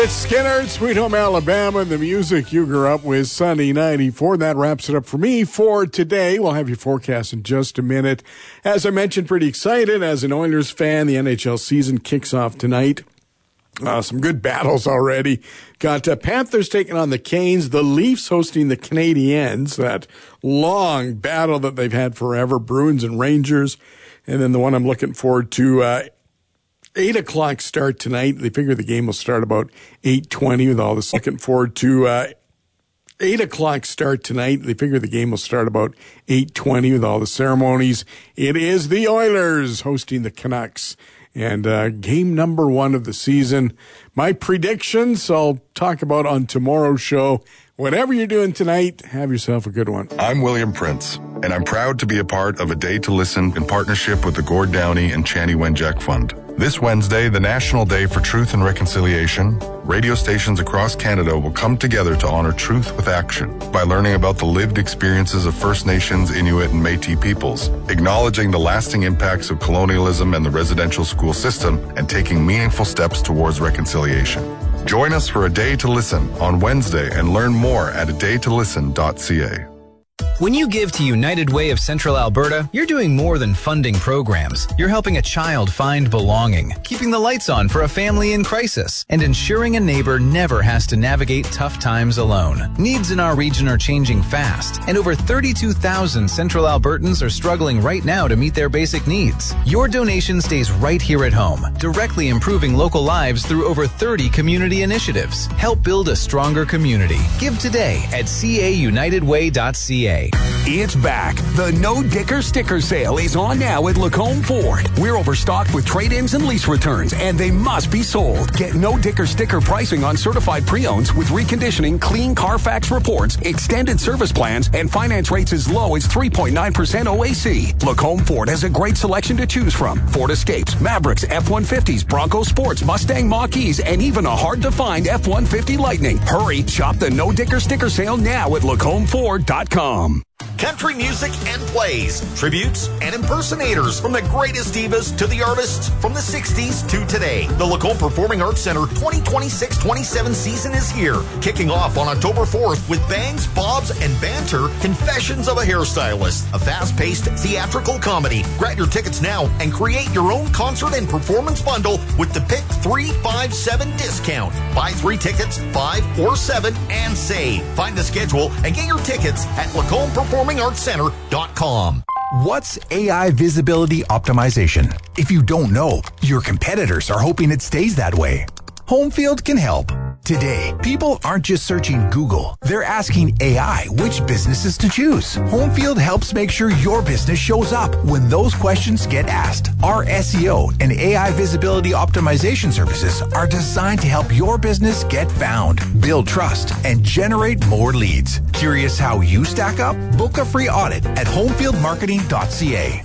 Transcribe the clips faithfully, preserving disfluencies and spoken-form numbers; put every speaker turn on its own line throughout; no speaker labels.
It's Skinner, Sweet Home Alabama, the music you grew up with, Sunny ninety-four. That wraps it up for me for today. We'll have your forecast in just a minute. As I mentioned, pretty excited as an Oilers fan. The N H L season kicks off tonight. Uh, some good battles already. Got uh, Panthers taking on the Canes, the Leafs hosting the Canadiens, that long battle that they've had forever, Bruins and Rangers. And then the one I'm looking forward to, uh, Eight o'clock start tonight. They figure the game will start about eight twenty with all this. Looking forward to uh, eight o'clock start tonight. They figure the game will start about eight twenty with all the ceremonies. It is the Oilers hosting the Canucks. And uh, game number one of the season. My predictions I'll talk about on tomorrow's show. Whatever you're doing tonight, have yourself a good one.
I'm William Prince, and I'm proud to be a part of A Day to Listen in partnership with the Gord Downey and Chani Wenjack Fund. This Wednesday, the National Day for Truth and Reconciliation, radio stations across Canada will come together to honor truth with action by learning about the lived experiences of First Nations, Inuit, and Métis peoples, acknowledging the lasting impacts of colonialism and the residential school system, and taking meaningful steps towards reconciliation. Join us for A Day to Listen on Wednesday and learn more at a day to listen dot c a.
When you give to United Way of Central Alberta, you're doing more than funding programs. You're helping a child find belonging, keeping the lights on for a family in crisis, and ensuring a neighbor never has to navigate tough times alone. Needs in our region are changing fast, and over thirty-two thousand Central Albertans are struggling right now to meet their basic needs. Your donation stays right here at home, directly improving local lives through over thirty community initiatives. Help build a stronger community. Give today at c a united way dot c a.
It's back. The No Dicker Sticker Sale is on now at Lacombe Ford. We're overstocked with trade-ins and lease returns, and they must be sold. Get No Dicker sticker pricing on certified pre-owns with reconditioning, clean Carfax reports, extended service plans, and finance rates as low as three point nine percent O A C. Lacombe Ford has a great selection to choose from. Ford Escapes, Mavericks, F one fifties, Bronco Sports, Mustang Mach-E's, and even a hard-to-find F one fifty Lightning. Hurry, shop the No Dicker Sticker Sale now at lacombe ford dot com.
Country music and plays, tributes and impersonators, from the greatest divas to the artists from the sixties to today. The Lacombe Performing Arts Center twenty twenty-six twenty-seven season is here, kicking off on October fourth with bangs, bobs, and banter, Confessions of a Hairstylist, a fast-paced theatrical comedy. Grab your tickets now and create your own concert and performance bundle with the Pick three five seven discount. Buy three tickets, five or seven, and save. Find the schedule and get your tickets at Lacombe Performing Arts Center dot com.
What's A I visibility optimization? If you don't know, your competitors are hoping it stays that way. Homefield can help. Today, people aren't just searching Google. They're asking A I which businesses to choose. Homefield helps make sure your business shows up when those questions get asked. Our S E O and A I visibility optimization services are designed to help your business get found, build trust, and generate more leads. Curious how you stack up? Book a free audit at homefield marketing dot c a.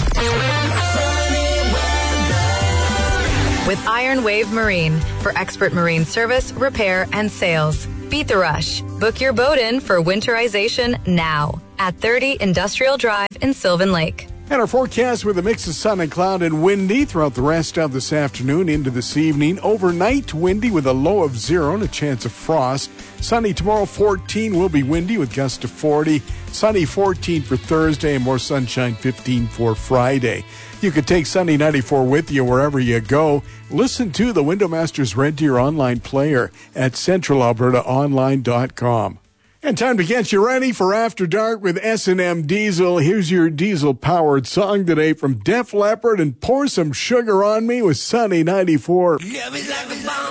With Iron Wave Marine for expert marine service, repair, and sales. Beat the rush. Book your boat in for winterization now at thirty Industrial Drive in Sylvan Lake.
And our forecast with a mix of sun and cloud and windy throughout the rest of this afternoon into this evening. Overnight, windy with a low of zero and a chance of frost. Sunny tomorrow, fourteen, will be windy with gusts to forty. Sunny, fourteen for Thursday, and more sunshine, fifteen for Friday. You can take Sunny ninety-four with you wherever you go. Listen to the Window Masters Red Deer online player at central alberta online dot com. And time to get you ready for After Dark with S and M Diesel. Here's your diesel-powered song today from Def Leppard and Pour Some Sugar on Me with Sunny ninety-four.